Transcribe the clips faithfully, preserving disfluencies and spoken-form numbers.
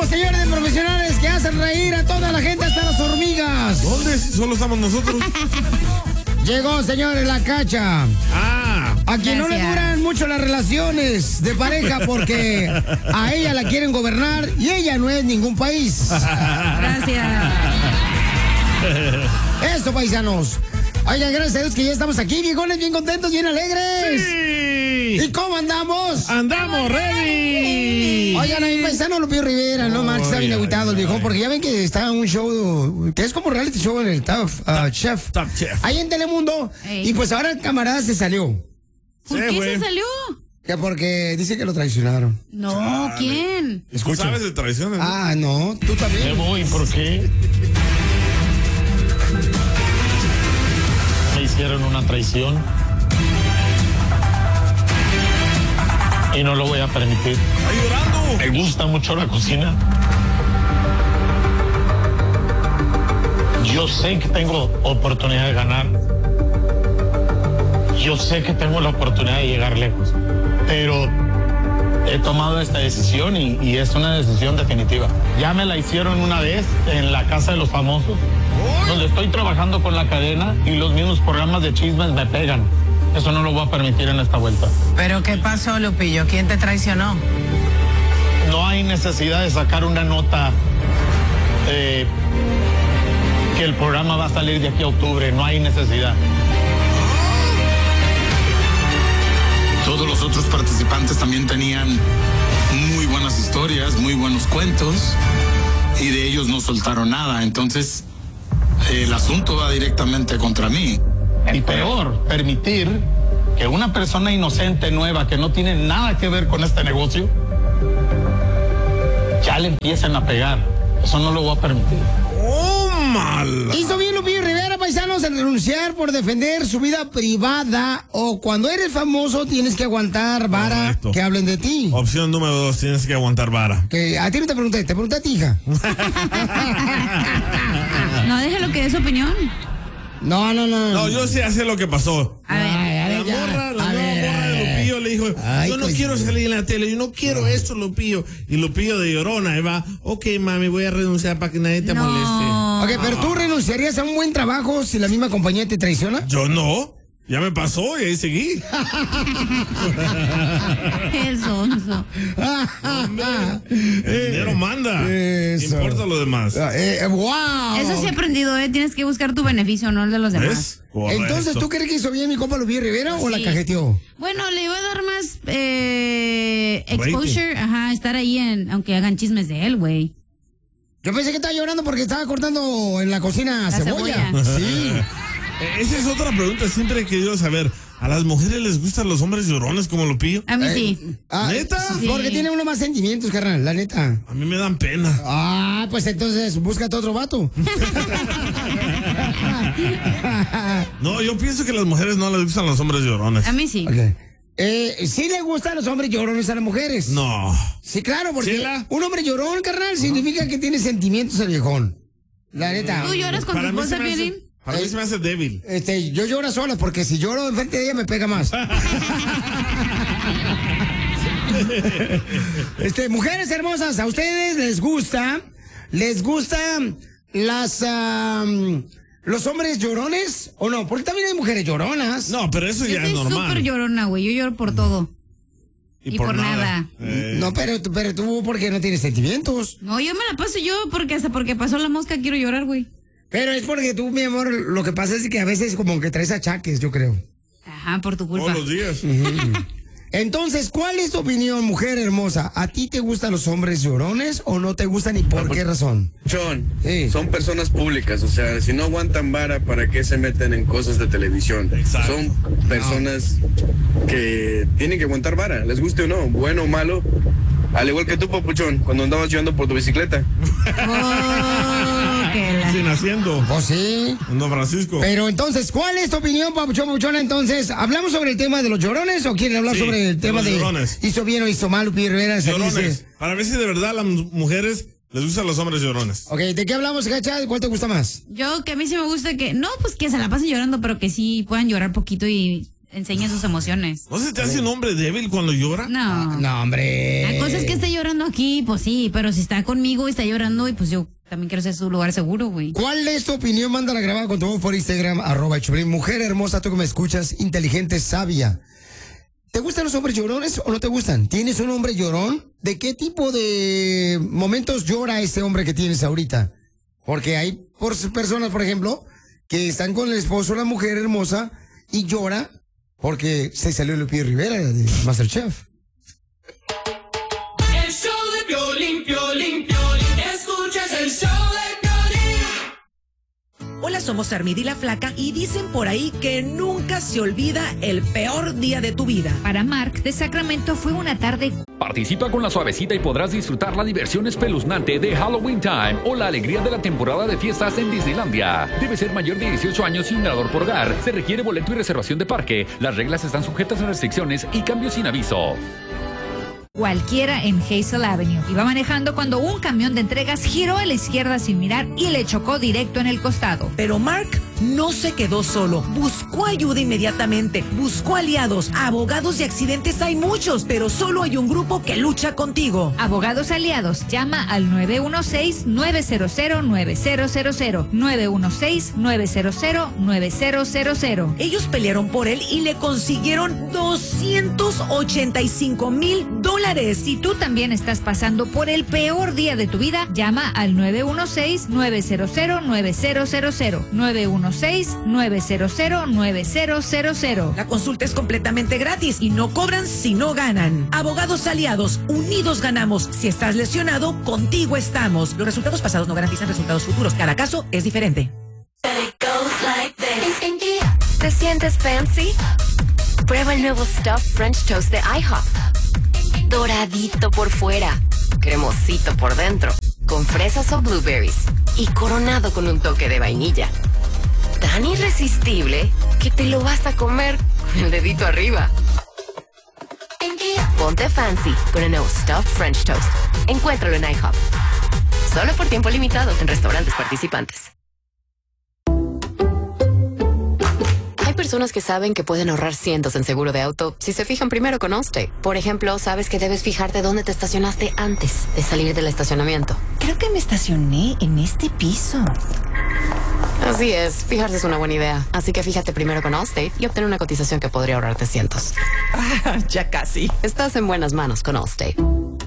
Tenemos, señores, de profesionales que hacen reír a toda la gente, hasta las hormigas. ¿Dónde? Si solo estamos nosotros. Llegó, señores, la Cacha. Ah. A quien no le duran mucho las relaciones de pareja porque a ella la quieren gobernar y ella no es ningún país. Gracias. Eso, paisanos. Oigan, gracias a Dios que ya estamos aquí, viejones, bien contentos, bien alegres. Sí. ¿Y cómo andamos? ¡Andamos ready! Oigan, ahí paisano Lupillo Rivera, no manches, está bien agüitado el viejón, porque ya ven que está en un show, que es como reality show en el Top uh, Chef. Top Chef. Ahí en Telemundo. Ey. Y pues ahora el camarada se salió. ¿Por Sí, qué güey. se salió? Que porque dice que lo traicionaron. No, Chale. ¿quién? ¿Tú sabes de traiciones? ¿no? Ah, no, tú también. voy, ¿por qué? Me hicieron una traición y no lo voy a permitir. ¡Está llorando! Me gusta mucho la cocina. Yo sé que tengo oportunidad de ganar. Yo sé que tengo la oportunidad de llegar lejos. Pero he tomado esta decisión y, y es una decisión definitiva. Ya me la hicieron una vez en la Casa de los Famosos, donde estoy trabajando con la cadena y los mismos programas de chismes me pegan. Eso no lo voy a permitir en esta vuelta. ¿Pero qué pasó, Lupillo? ¿Quién te traicionó? No hay necesidad de sacar una nota eh, que el programa va a salir de aquí a octubre. No hay necesidad. Todos los otros participantes también tenían muy buenas historias, muy buenos cuentos, y de ellos no soltaron nada. Entonces, el asunto va directamente contra mí. Y peor, permitir que una persona inocente, nueva, que no tiene nada que ver con este negocio, ya le empiecen a pegar. Eso no lo voy a permitir. ¡Oh, mala! Hizo bien Lupillo Rivera, paisanos, en renunciar por defender su vida privada, o cuando eres famoso tienes que aguantar vara Correcto. que hablen de ti. Opción número dos, tienes que aguantar vara. Que a ti no te pregunté, te pregunté a ti, hija. No, déjalo que dé su opinión. No, no, no. No, yo sí sé lo que pasó. A ver. Ay, a La ver, ya. morra, la A nueva ver, morra de Lupillo le dijo, Ay, yo no pues, quiero salir en la tele, yo no quiero esto, Lupillo. Y Lupillo de llorona, ahí va, ok, mami, voy a renunciar para que nadie te No. moleste. Ok, pero tú renunciarías a un buen trabajo si la misma compañía te traiciona. Yo no, ya me pasó y ahí seguí. Qué sonso. El dinero manda. Eso. Importa lo demás. Eh, eh, wow. Eso sí he aprendido, ¿eh? Tienes que buscar tu beneficio, no el de los demás. ¿Ves? Correcto. Entonces, ¿tú crees que hizo bien mi compa Lupillo Rivera o la Sí. cajeteó? Bueno, le iba a dar más eh, Rating. exposure, ajá, estar ahí en, aunque hagan chismes de él, güey. Yo pensé que estaba llorando porque estaba cortando en la cocina La cebolla. cebolla. Sí. Eh, Esa es otra pregunta, siempre he querido saber. ¿A las mujeres les gustan los hombres llorones como Lupillo? A mí Eh, sí. ah, ¿Neta? Sí. Porque tiene uno más sentimientos, carnal, la neta. A mí me dan pena. Ah, pues entonces búscate otro vato. No, yo pienso que a las mujeres no les gustan los hombres llorones. A mí sí. Ok. Eh, ¿sí le gustan los hombres llorones a las mujeres? No. Sí, claro, porque ¿Chela? un hombre llorón, carnal, significa que tiene sentimientos el viejón. La neta. ¿Tú lloras con tu Para mí esposa, se me hace- Piolín? Para mí se me hace débil. Este, yo lloro solas porque si lloro enfrente de ella me pega más. Este, mujeres hermosas, ¿a ustedes les gusta? ¿Les gustan las am, los hombres llorones o no? Porque también hay mujeres lloronas. No, pero eso Yo ya es soy normal. súper llorona, güey. Yo lloro por todo. y por nada. Eh, No, pero, tú- pero tú porque no tienes sentimientos. No, yo me la paso yo porque hasta porque pasó la mosca quiero llorar, güey. Pero es porque tú, mi amor, lo que pasa es que a veces como que traes achaques, yo creo. Ajá, por tu culpa. todos los días. Entonces, ¿cuál es tu opinión, mujer hermosa? ¿A ti te gustan los hombres llorones o no te gustan y por qué razón? John, Sí. son personas públicas, o sea, si no aguantan vara, ¿para qué se meten en cosas de televisión? Exacto. Son personas que tienen que aguantar vara, les guste o no, bueno o malo. Al igual que tú, Papuchón, cuando andabas llevando por tu bicicleta. Oh, que la- Sin haciendo. ¿Oh, sí? En Don Francisco. Pero entonces, ¿cuál es tu opinión, Papuchón, Papuchona? Entonces, ¿hablamos sobre el tema de los llorones o quieren hablar Sí, sobre el de tema los de llorones. hizo bien o hizo mal, Lupillo Rivera? Llorones. Dice- Para ver si de verdad a las mujeres les gustan los hombres llorones. Ok, ¿de qué hablamos, Gacha? ¿Cuál te gusta más? Yo que a mí sí me gusta que, no, pues que se la pasen llorando, pero que sí puedan llorar poquito y enseñe sus emociones. ¿No se te hace un hombre débil cuando llora? No. No, hombre. Hay cosas que está llorando aquí, pues sí, pero si está conmigo y está llorando, y pues yo también quiero ser su lugar seguro, güey. ¿Cuál es tu opinión? Mándala grabada con tu voz por Instagram, arroba Choplin. Mujer hermosa, tú que me escuchas, inteligente, sabia. ¿Te gustan los hombres llorones o no te gustan? ¿Tienes un hombre llorón? ¿De qué tipo de momentos llora ese hombre que tienes ahorita? Porque hay por personas, por ejemplo, que están con el esposo, la mujer hermosa, y llora porque se salió Lupillo Rivera de MasterChef. El show de Piolín, Piolín, Piolín. Escuchas el show de Piolín. Hola, somos Armida y la Flaca y dicen por ahí que nunca se olvida el peor día de tu vida. Para Mark, de Sacramento fue una tarde. Participa con la suavecita y podrás disfrutar la diversión espeluznante de Halloween Time o la alegría de la temporada de fiestas en Disneylandia. Debe ser mayor de dieciocho años sin nadador por hogar. Se requiere boleto y reservación de parque. Las reglas están sujetas a restricciones y cambios sin aviso. Cualquiera en Hazel Avenue. Iba manejando cuando un camión de entregas giró a la izquierda sin mirar y le chocó directo en el costado. Pero Mark no se quedó solo. Buscó ayuda inmediatamente. Buscó aliados. Abogados de accidentes hay muchos, pero solo hay un grupo que lucha contigo. Abogados aliados. Llama al nueve uno seis, nueve cero cero, nueve cero cero cero. nueve uno seis, nueve cero cero, nueve cero cero cero. Ellos pelearon por él y le consiguieron doscientos ochenta y cinco mil dólares. Si tú también estás pasando por el peor día de tu vida, llama al nueve uno seis, nueve cero cero, nueve cero cero cero. nueve uno seis, nueve cero cero, nueve cero cero cero. La consulta es completamente gratis y no cobran si no ganan. Abogados aliados, unidos ganamos. Si estás lesionado, contigo estamos. Los resultados pasados no garantizan resultados futuros. Cada caso es diferente. ¿Te sientes fancy? Prueba el nuevo Stuffed French Toast de IHOP. Doradito por fuera, cremosito por dentro, con fresas o blueberries y coronado con un toque de vainilla. Tan irresistible que te lo vas a comer con el dedito arriba. Ponte fancy con el nuevo Stuffed French Toast. Encuéntralo en IHOP. Solo por tiempo limitado en restaurantes participantes. Hay personas que saben que pueden ahorrar cientos en seguro de auto si se fijan primero con Allstate. Por ejemplo, sabes que debes fijarte dónde te estacionaste antes de salir del estacionamiento. Creo que me estacioné en este piso. Así es, fijarse es una buena idea. Así que fíjate primero con Allstate y obtén una cotización que podría ahorrarte cientos. Ah, ya casi. Estás en buenas manos con Allstate.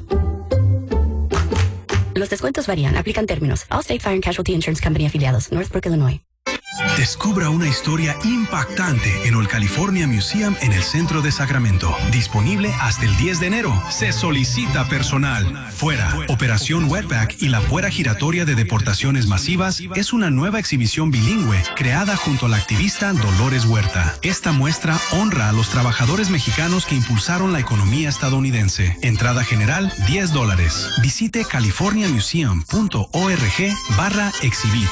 Los descuentos varían, aplican términos. Allstate Fire and Casualty Insurance Company afiliados, Northbrook, Illinois. Descubra una historia impactante en el California Museum en el centro de Sacramento. Disponible hasta el diez de enero. Se solicita personal. Fuera, Operación Wetback y la puerta giratoria de deportaciones masivas es una nueva exhibición bilingüe creada junto a la activista Dolores Huerta. Esta muestra honra a los trabajadores mexicanos que impulsaron la economía estadounidense. Entrada general, diez dólares. Visite californiamuseum.org barra exhibit.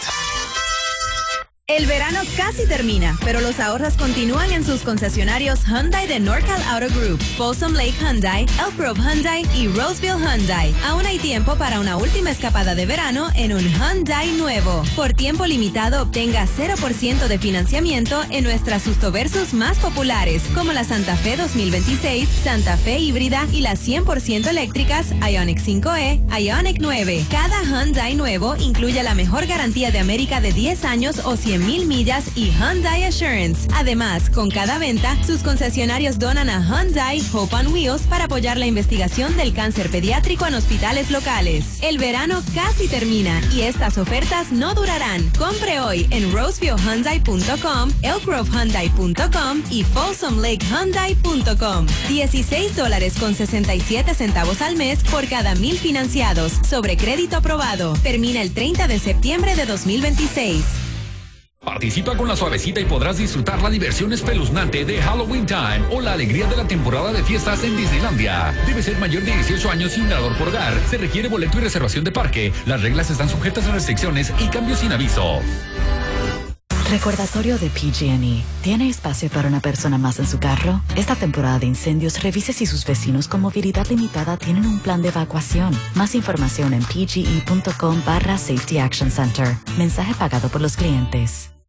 El verano casi termina, pero los ahorros continúan en sus concesionarios Hyundai de NorCal Auto Group, Folsom Lake Hyundai, Elk Grove Hyundai y Roseville Hyundai. Aún hay tiempo para una última escapada de verano en un Hyundai nuevo. Por tiempo limitado obtenga cero por ciento de financiamiento en nuestras Susto Versus más populares, como la Santa Fe dos mil veintiséis, Santa Fe híbrida y las cien por ciento eléctricas Ioniq cinco E, Ioniq nueve. Cada Hyundai nuevo incluye la mejor garantía de América de diez años o cien mil millas y Hyundai Assurance. Además, con cada venta, sus concesionarios donan a Hyundai Hope on Wheels para apoyar la investigación del cáncer pediátrico en hospitales locales. El verano casi termina y estas ofertas no durarán. Compre hoy en roseville hyundai punto com, elk grove hyundai punto com y folsom lake hyundai punto com. dieciséis dólares con sesenta y siete centavos al mes por cada mil financiados. Sobre crédito aprobado. Termina el treinta de septiembre de dos mil veintiséis. Participa con la suavecita y podrás disfrutar la diversión espeluznante de Halloween Time o la alegría de la temporada de fiestas en Disneylandia. Debe ser mayor de dieciocho años sin nadador por hogar. Se requiere boleto y reservación de parque. Las reglas están sujetas a restricciones y cambios sin aviso. Recordatorio de P G and E. ¿Tiene espacio para una persona más en su carro? Esta temporada de incendios, revise si sus vecinos con movilidad limitada tienen un plan de evacuación. Más información en pge.com barra Safety Action Center. Mensaje pagado por los clientes.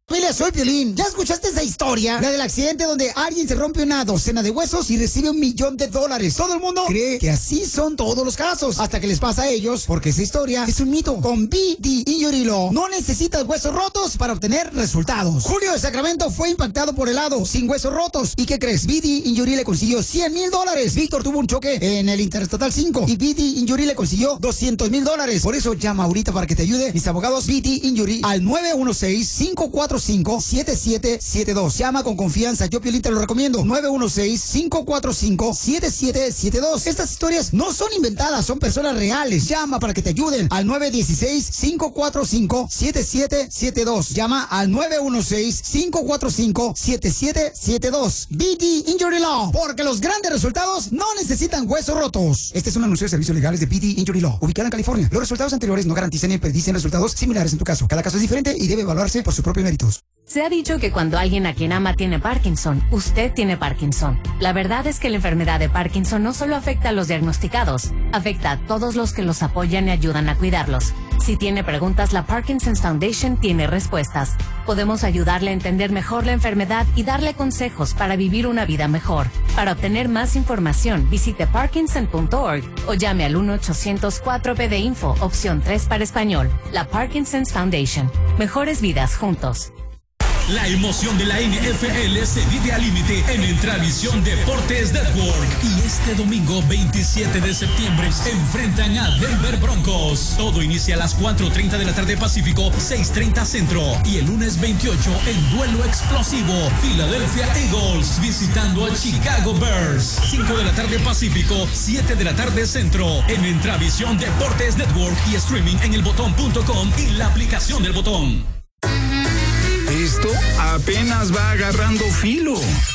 Familia, soy Piolín. ¿Ya escuchaste esa historia? La del accidente donde alguien se rompe una docena de huesos y recibe un millón de dólares. Todo el mundo cree que así son todos los casos, hasta que les pasa a ellos, porque esa historia es un mito. Con B D Injury Law no necesitas huesos rotos para obtener resultados. Julio de Sacramento fue impactado por helado, sin huesos rotos. ¿Y qué crees? B D Injury le consiguió cien mil dólares. Víctor tuvo un choque en el Interestatal cinco y B D Injury le consiguió doscientos mil dólares. Por eso llama ahorita para que te ayude mis abogados B D Injury al nueve uno seis, cinco cuatro cinco, siete siete siete dos. Llama con confianza, yo Piolín te lo recomiendo. nueve uno seis, cinco cuatro cinco, siete siete siete dos. Estas historias no son inventadas, son personas reales. Llama para que te ayuden al nueve uno seis, cinco cuatro cinco, siete siete siete dos. Llama al nueve uno seis, cinco cuatro cinco, siete siete siete dos. B D Injury Law, porque los grandes resultados no necesitan huesos rotos. Este es un anuncio de servicios legales de B D Injury Law, ubicada en California. Los resultados anteriores no garantizan ni predicen resultados similares en tu caso. Cada caso es diferente y debe evaluarse por sus propios méritos. Se ha dicho que cuando alguien a quien ama tiene Parkinson, usted tiene Parkinson. La verdad es que la enfermedad de Parkinson no solo afecta a los diagnosticados, afecta a todos los que los apoyan y ayudan a cuidarlos. Si tiene preguntas, la Parkinson's Foundation tiene respuestas. Podemos ayudarle a entender mejor la enfermedad y darle consejos para vivir una vida mejor. Para obtener más información, visite parkinson punto org o llame al uno ochocientos cuatro P D Info, opción tres para español. La Parkinson's Foundation. Mejores vidas juntos. La emoción de la N F L se vive al límite en Entravisión Deportes Network. Y este domingo veintisiete de septiembre se enfrentan a Denver Broncos. Todo inicia a las cuatro treinta de la tarde Pacífico, seis treinta Centro. Y el lunes veintiocho, en duelo explosivo, Philadelphia Eagles visitando a Chicago Bears. cinco de la tarde Pacífico, siete de la tarde Centro. En Entravisión Deportes Network y streaming en el botón punto com y la aplicación del Botón. Esto apenas va agarrando filo.